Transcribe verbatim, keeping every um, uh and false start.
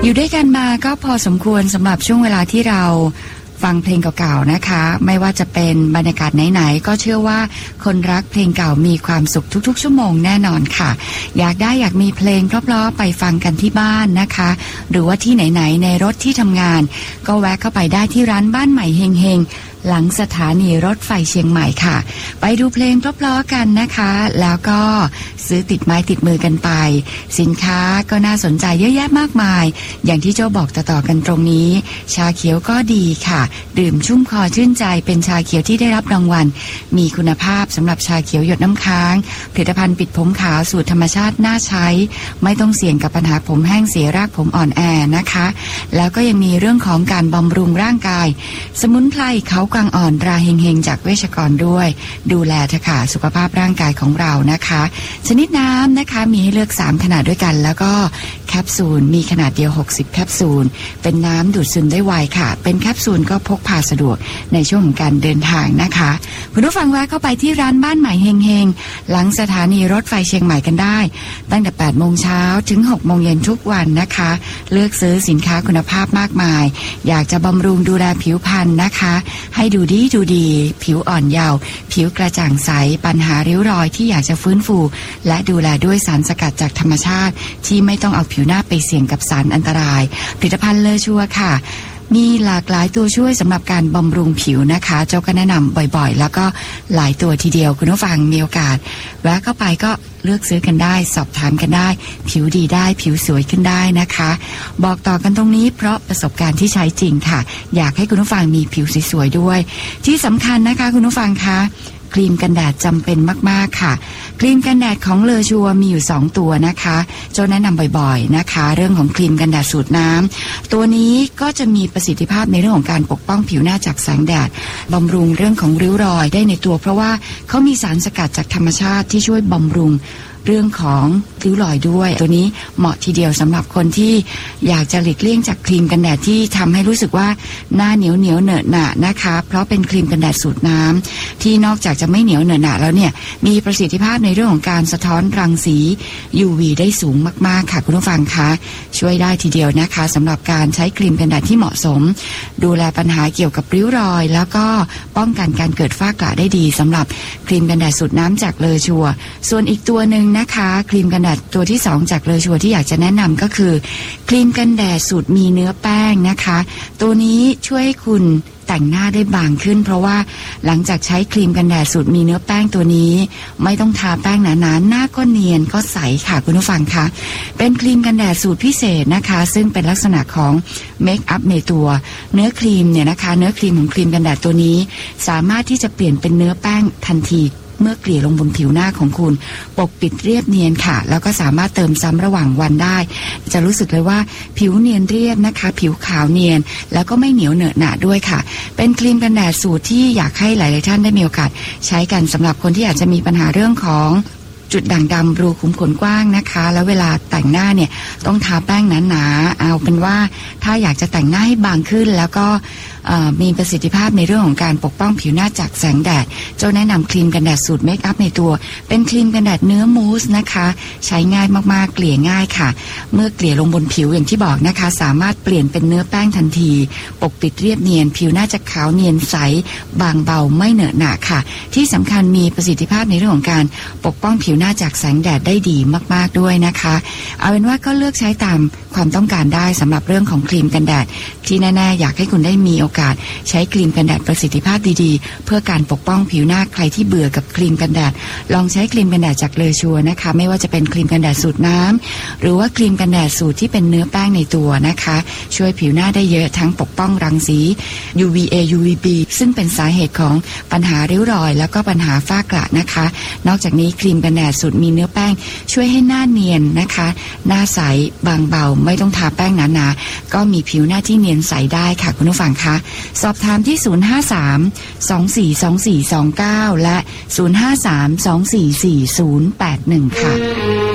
อยู่ด้วยกันมาก็พอสมควรสำหรับช่วงเวลาที่เราฟังเพลงเก่าๆนะคะไม่ว่าจะเป็นบรรยากาศไหนๆก็เชื่อว่าคนรักเพลงเก่ามีความสุขทุกๆชั่วโมงแน่นอนค่ะอยากได้อยากมีเพลงเพราะๆไปฟังกันที่บ้านนะคะหรือว่าที่ไหนๆในรถที่ทำงานก็แวะเข้าไปได้ที่ร้านบ้านใหม่เฮงๆหลังสถานีรถไฟเชียงใหม่ค่ะไปดูเพลงเพราะๆกันนะคะแล้วก็ซื้อติดไม้ติดมือกันไปสินค้าก็น่าสนใจเยอะแยะมากมายอย่างที่โจ้บอกต่อๆกันตรงนี้ชาเขียวก็ดีค่ะดื่มชุ่มคอชื่นใจเป็นชาเขียวที่ได้รับรางวัลมีคุณภาพสำหรับชาเขียวหยดน้ำค้างผลิตภัณฑ์ปิดผมขาวสูตรธรรมชาติน่าใช้ไม่ต้องเสี่ยงกับปัญหาผมแห้งเสียรากผมอ่อนแอนะคะแล้วก็ยังมีเรื่องของการบำรุงร่างกายสมุนไพรเขากวางอ่อนราเฮงๆจากเวชกรด้วยดูแลเถอะค่ะสุขภาพร่างกายของเรานะคะชนิดน้ำนะคะมีให้เลือกสามขนาดด้วยกันแล้วก็แคปซูลมีขนาดเดียวหกสิบแคปซูลเป็นน้ำดูดซึมได้ไวค่ะเป็นแคปซูลก็พกพาสะดวกในช่วงของการเดินทางนะคะคุณผู้ฟังแวะเข้าไปที่ร้านบ้านใหม่เฮงๆหลังสถานีรถไฟเชียงใหม่กันได้ตั้งแต่แปดโมงเช้าถึงหกโมงเย็นทุกวันนะคะเลือกซื้อสินค้าคุณภาพมากมายอยากจะบำรุงดูแลผิวพรรณนะคะให้ดูดีดูดีผิวอ่อนเยาว์ผิวกระจ่างใสปัญหาริ้วรอยที่อยากจะฟื้นฟูและดูแลด้วยสารสกัดจากธรรมชาติที่ไม่ต้องเอาผิวหน้าไปเสี่ยงกับสารอันตรายผลิตภัณฑ์เลอชัวค่ะมีหลากหลายตัวช่วยสำหรับการบำรุงผิวนะคะเจ้าก็แนะนำบ่อยๆแล้วก็หลายตัวทีเดียวคุณผู้ฟังมีโอกาสแวะเข้าไปก็เลือกซื้อกันได้สอบถามกันได้ผิวดีได้ผิวสวยขึ้นได้นะคะบอกต่อกันตรงนี้เพราะประสบการณ์ที่ใช้จริงค่ะอยากให้คุณผู้ฟังมีผิวสวยๆด้วยที่สำคัญนะคะคุณผู้ฟังคะครีมกันแดดจำเป็นมากๆค่ะครีมกันแดดของเลอชัวมีอยู่สองตัวนะคะโจ้แนะนำบ่อยๆนะคะเรื่องของครีมกันแดดสูตรน้ำตัวนี้ก็จะมีประสิทธิภาพในเรื่องของการปกป้องผิวหน้าจากแสงแดดบำรุงเรื่องของริ้วรอยได้ในตัวเพราะว่าเขามีสารสกัดจากธรรมชาติที่ช่วยบำรุงเรื่องของริ้วรอยด้วยตัวนี้เหมาะทีเดียวสำหรับคนที่อยากจะหลีกเลี่ยงจากครีมกันแดดที่ทำให้รู้สึกว่าหน้าเหนียวเหนียวเหนอะหนะนะคะเพราะเป็นครีมกันแดดสูตรน้ำที่นอกจากจะไม่เหนียวเหนอะหนะแล้วเนี่ยมีประสิทธิภาพในเรื่องของการสะท้อนรังสี ยู วี ได้สูงมากๆค่ะคุณผู้ฟังคะช่วยได้ทีเดียวนะคะสำหรับการใช้ครีมกันแดดที่เหมาะสมดูแลปัญหาเกี่ยวกับริ้วรอยแล้วก็ป้องกันการเกิดฝ้ากระได้ดีสำหรับครีมกันแดดสูตรน้ำจากเลอชัวส่วนอีกตัวนึงนะคะครีมกันแดดตัวที่สองจากเลอชัวที่อยากจะแนะนำก็คือครีมกันแดดสูตรมีเนื้อแป้งนะคะตัวนี้ช่วยให้คุณแต่งหน้าได้บางขึ้นเพราะว่าหลังจากใช้ครีมกันแดดสูตรมีเนื้อแป้งตัวนี้ไม่ต้องทาแป้งหนาๆหน้าก็เนียนก็ใสค่ะคุณผู้ฟังคะเป็นครีมกันแดดสูตรพิเศษนะคะซึ่งเป็นลักษณะของเมคอัพในตัวเนื้อครีมเนี่ยนะคะเนื้อครีมของครีมกันแดดตัวนี้สามารถที่จะเปลี่ยนเป็นเนื้อแป้งทันทีเมื่อเกลี่ยลงบนผิวหน้าของคุณปกปิดเรียบเนียนค่ะแล้วก็สามารถเติมซ้ำระหว่างวันได้จะรู้สึกเลยว่าผิวเนียนเรียบนะคะผิวขาวเนียนแล้วก็ไม่เหนียวเหนอะหนะด้วยค่ะเป็นครีมกันแดดสูตรที่อยากให้หลายๆท่านได้มีโอกาสใช้กันสำหรับคนที่อาจจะมีปัญหาเรื่องของจุดด่างดำรูขุมขนกว้างนะคะแล้วเวลาแต่งหน้าเนี่ยต้องทาแป้งหนาๆเอาเป็นว่าถ้าอยากจะแต่งหน้าให้บางขึ้นแล้วก็มีประสิทธิภาพในเรื่องของการปกป้องผิวหน้าจากแสงแดดเจ้าแนะนำครีมกันแดดสูตรเมคอัพในตัวเป็นครีมกันแดดเนื้อมูสนะคะใช้ง่ายมากๆเกลี่ยง่ายค่ะเมื่อเกลี่ยลงบนผิวอย่างที่บอกนะคะสามารถเปลี่ยนเป็นเนื้อแป้งทันทีปกปิดเรียบเนียนผิวหน้าจะขาวเนียนใสบางเบาไม่เหนอะหนะค่ะที่สำคัญมีประสิทธิภาพในเรื่องของการปกป้องผิวหน้าจากแสงแดดได้ดีมากๆด้วยนะคะเอาเป็นว่าก็เลือกใช้ตามความต้องการได้สำหรับเรื่องของครีมกันแดดที่แน่ๆอยากให้คุณได้มีโอกาสใช้ครีมกันแดดประสิทธิภาพดีๆเพื่อการปกป้องผิวหน้าใครที่เบื่อกับครีมกันแดดลองใช้ครีมกันแดดจากเลอชัวนะคะไม่ว่าจะเป็นครีมกันแดดสูตรน้ำหรือว่าครีมกันแดดสูตรที่เป็นเนื้อแป้งในตัวนะคะช่วยผิวหน้าได้เยอะทั้งปกป้องรังสี ยู วี เอ ยู วี บี ซึ่งเป็นสาเหตุของปัญหาริ้วรอยแล้วก็ปัญหาฝ้ากระนะคะนอกจากนี้ครีมกันแดดสูตรมีเนื้อแป้งช่วยให้หน้าเนียนนะคะหน้าใสบางเบาไม่ต้องทาแป้งหนาๆก็มีผิวหน้าที่เนียนใสได้ค่ะคุณผู้ฟังคะสอบถามที่ศูนย์ ห้า สาม สอง สี่ สอง สี่ สอง เก้าและศูนย์ ห้า สาม สอง สี่ สี่ ศูนย์ แปด หนึ่งค่ะ